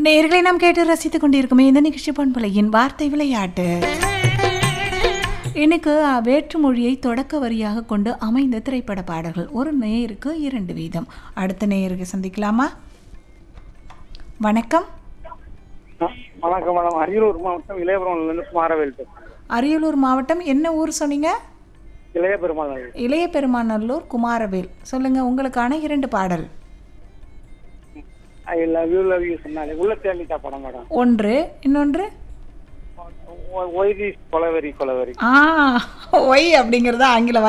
நேயர்களை நாம் கேட்டு ரசித்துக் கொண்டிருக்குமே இந்த நிகழ்ச்சி பண்பலையின் வார்த்தை விளையாட்டு. எனக்கு வேற்று மொழியை தொடக்க வரியாக கொண்டு அமைந்த திரைப்பட பாடல்கள். ஒரு நேயருக்கு 2 வீதம். அடுத்த நேயருக்கு சந்திக்கலாமா? வணக்கம். வணக்கம் மேடம். அரியலூர் மாவட்டம் இளையபெருமாள் குமாரவேல். அரியலூர் மாவட்டம் என்ன ஊர் சொன்னீங்க? இளையபெருமாள். இளைய பெருமாநல்லூர் குமாரவேல். சொல்லுங்க, உங்களுக்கான 2 பாடல். I love you love you சொன்னாலே உள்ள தேடிட்டா படம் மேடம். ஒன்று, இன்னொன்று ஒய் திஸ் கொலவெறி கொலவெறி. ஒய் அப்படிங்கிறது ஆங்கில